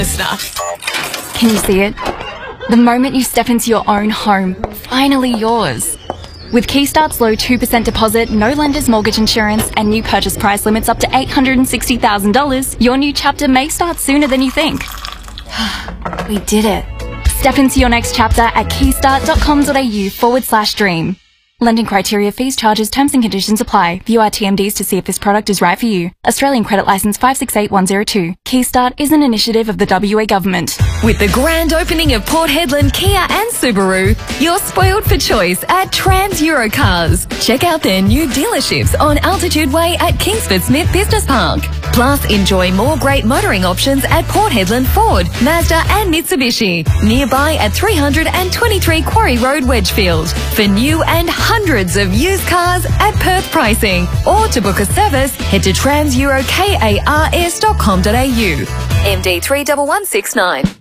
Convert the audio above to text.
Can you see it? The moment you step into your own home, finally yours. With Keystart's low 2% deposit, no lender's mortgage insurance, and new purchase price limits up to $860,000, your new chapter may start sooner than you think. We did it. Step into your next chapter at keystart.com.au/dream. Lending criteria, fees, charges, terms and conditions apply. View our TMDs to see if this product is right for you. Australian Credit Licence 568102. Keystart is an initiative of the WA Government. With the grand opening of Port Hedland Kia and Subaru, you're spoiled for choice at Trans Eurocars. Check out their new dealerships on Altitude Way at Kingsford Smith Business Park. Plus, enjoy more great motoring options at Port Hedland Ford, Mazda and Mitsubishi. Nearby at 323 Quarry Road, Wedgefield. For new and hundreds of used cars at Perth pricing. Or to book a service, head to transeurocars.com.au. MD 31169.